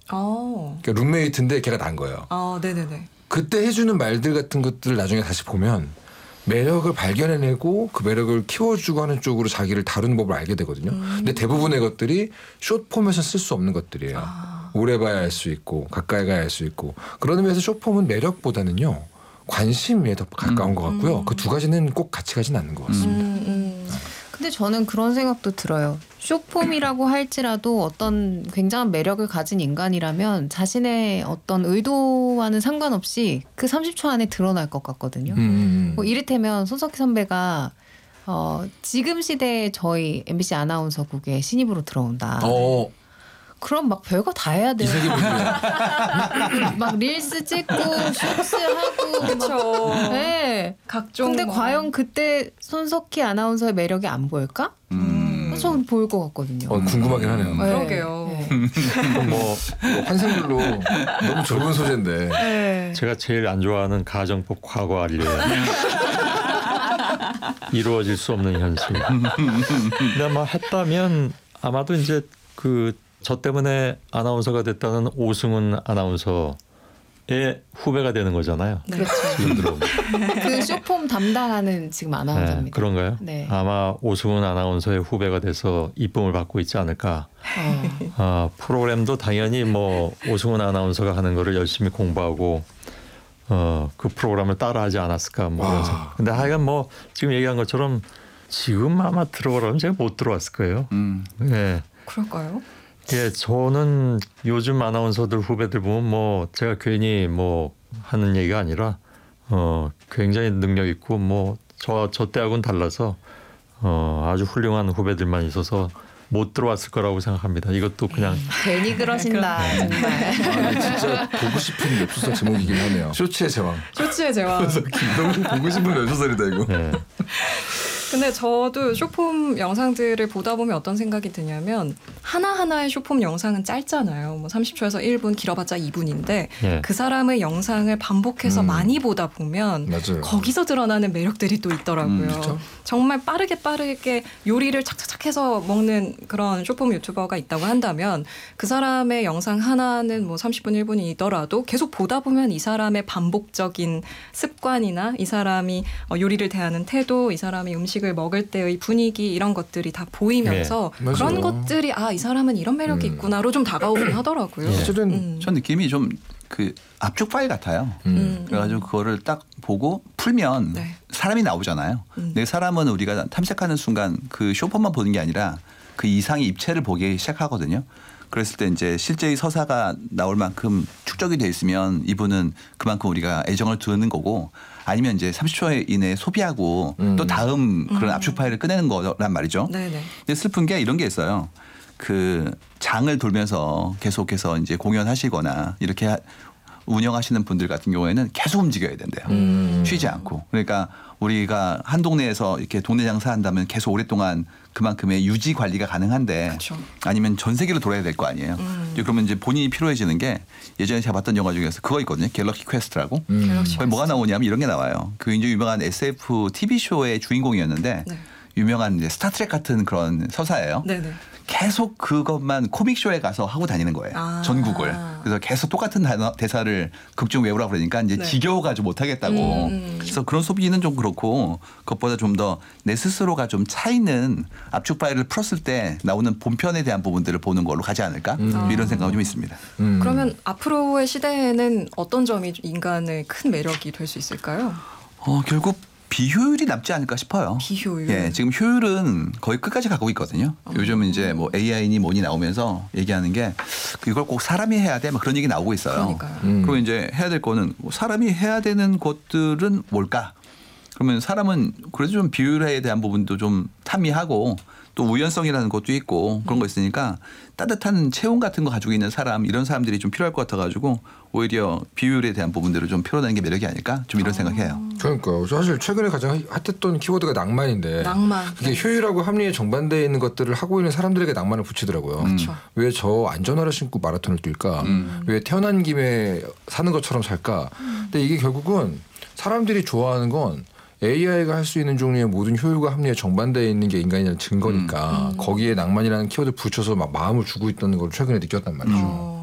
그러니까 룸메이트인데 걔가 난 거예요. 네네네. 그때 해주는 말들 같은 것들을 나중에 다시 보면 매력을 발견해내고 그 매력을 키워주고 하는 쪽으로 자기를 다루는 법을 알게 되거든요. 근데 대부분의 것들이 숏폼에서 쓸 수 없는 것들이에요. 오래 봐야 알 수 있고 가까이 가야 알 수 있고 그런 의미에서 숏폼은 매력보다는요. 관심에 더 가까운 것 같고요. 그 두 가지는 꼭 같이 가지는 않는 것 같습니다. 근데 저는 그런 생각도 들어요. 숏폼이라고 할지라도 어떤 굉장한 매력을 가진 인간이라면 자신의 어떤 의도와는 상관없이 그 30초 안에 드러날 것 같거든요. 뭐 이를테면 손석희 선배가 지금 시대에 저희 MBC 아나운서국에 신입으로 들어온다. 그럼 막 별거 다 해야 돼요. 막 릴스 찍고 쇼츠 하고 그렇죠. 네. 각종. 근데 과연 그때 손석희 아나운서의 매력이 안 보일까? 저는 보일 것 같거든요. 궁금하긴 하네요. 네. 그러게요. 네. 뭐 환생들로 너무 좁은 소재인데. 네. 제가 제일 안 좋아하는 가정법 과거 알리예요. 이루어질 수 없는 현실. 근데 아마 했다면 아마도 이제 저 때문에 아나운서가 됐다는 오승훈 아나운서의 후배가 되는 거잖아요. 네. 그렇죠. 지금 들어오면. 그 쇼폼 담당하는 지금 아나운서입니다. 네, 그런가요? 네. 아마 오승훈 아나운서의 후배가 돼서 이쁨을 받고 있지 않을까. 프로그램도 당연히 뭐 오승훈 아나운서가 하는 거를 열심히 공부하고 그 프로그램을 따라하지 않았을까. 뭐 그런 생각. 근데 하여간 뭐 지금 얘기한 것처럼 지금 아마 들어가라면 제가 못 들어왔을 거예요. 네. 그럴까요? 예, 저는 요즘 아나운서들 후배들 보면 뭐 제가 괜히 뭐 하는 얘기가 아니라 굉장히 능력 있고 뭐 저 때하고는 달라서 아주 훌륭한 후배들만 있어서 못 들어왔을 거라고 생각합니다. 이것도 그냥 괜히 그러신다. 정말. 진짜 보고 싶은 웹소설 제목이긴 하네요. 쇼츠의 제왕. 쇼츠의 제왕. 너무 보고 싶은 웹소설이다 이거. 네. 근데 저도 쇼폼 영상들을 보다 보면 어떤 생각이 드냐면 하나하나의 쇼폼 영상은 짧잖아요. 뭐 30초에서 1분, 길어봤자 2분인데 네. 그 사람의 영상을 반복해서 많이 보다 보면 맞아요. 거기서 드러나는 매력들이 또 있더라고요. 그렇죠? 정말 빠르게 요리를 착착착 해서 먹는 그런 쇼폼 유튜버가 있다고 한다면 그 사람의 영상 하나는 뭐 30분, 1분이더라도 계속 보다 보면 이 사람의 반복적인 습관이나 이 사람이 요리를 대하는 태도, 이 사람이 음식을 먹을 때의 분위기 이런 것들이 다 보이면서 네. 그런 맞아요. 것들이 이 사람은 이런 매력이 있구나로 좀 다가오긴 하더라고요. 사실은 전 느낌이 좀 압축 파일 같아요. 그래가지고 그거를 딱 보고 풀면 네. 사람이 나오잖아요. 근데 사람은 우리가 탐색하는 순간 그 쇼폼만 보는 게 아니라 그 이상의 입체를 보기 시작하거든요. 그랬을 때 이제 실제의 서사가 나올 만큼 축적이 돼 있으면 이분은 그만큼 우리가 애정을 두는 거고 아니면 이제 30초 이내에 소비하고 또 다음 그런 압축 파일을 꺼내는 거란 말이죠. 네네. 근데 슬픈 게 이런 게 있어요. 그 장을 돌면서 계속해서 이제 공연하시거나 이렇게 운영하시는 분들 같은 경우에는 계속 움직여야 된대요. 쉬지 않고. 그러니까 우리가 한 동네에서 이렇게 동네 장사한다면 계속 오랫동안 그만큼의 유지 관리가 가능한데 그렇죠. 아니면 전 세계로 돌아야 될 거 아니에요. 그러면 이제 본인이 필요해지는 게 예전에 제가 봤던 영화 중에서 그거 있거든요. 갤럭시 퀘스트라고. 거기 뭐가 나오냐면 이런 게 나와요. 그 굉장히 유명한 SF TV쇼의 주인공이었는데 네. 유명한 이제 스타트랙 같은 그런 서사예요. 네네. 계속 그것만 코믹쇼에 가서 하고 다니는 거예요. 전국을. 그래서 계속 똑같은 대사를 극중 외우라 그러니까 이제 네. 지겨워가지고 못하겠다고. 그래서 그런 소비는 좀 그렇고 그것보다 좀 더 내 스스로가 좀 차있는 압축 파일을 풀었을 때 나오는 본편에 대한 부분들을 보는 걸로 가지 않을까 이런 생각은 좀 있습니다. 그러면 앞으로의 시대에는 어떤 점이 인간의 큰 매력이 될 수 있을까요? 결국 비효율이 남지 않을까 싶어요. 비효율. 예, 지금 효율은 거의 끝까지 가고 있거든요. 요즘은 이제 뭐 AI니 뭐니 나오면서 얘기하는 게 이걸 꼭 사람이 해야 돼, 막 그런 얘기 나오고 있어요. 그러니까요. 그리고 이제 해야 될 거는 사람이 해야 되는 것들은 뭘까? 그러면 사람은 그래도 좀 비효율에 대한 부분도 좀 탐미하고 또 우연성이라는 것도 있고 그런 거 있으니까 따뜻한 체온 같은 거 가지고 있는 사람 이런 사람들이 좀 필요할 것 같아가지고 오히려 비효율에 대한 부분들을 좀 풀어내는 게 매력이 아닐까 좀 이런 생각해요. 그러니까요. 사실 최근에 가장 핫했던 키워드가 낭만인데 낭만. 그게 효율하고 합리에 정반대에 있는 것들을 하고 있는 사람들에게 낭만을 붙이더라고요. 그렇죠. 왜 저 안전화를 신고 마라톤을 뛸까? 왜 태어난 김에 사는 것처럼 살까? 근데 이게 결국은 사람들이 좋아하는 건 AI가 할 수 있는 종류의 모든 효율과 합리에 정반대에 있는 게 인간이라는 증거니까 거기에 낭만이라는 키워드 붙여서 막 마음을 주고 있다는 걸 최근에 느꼈단 말이죠.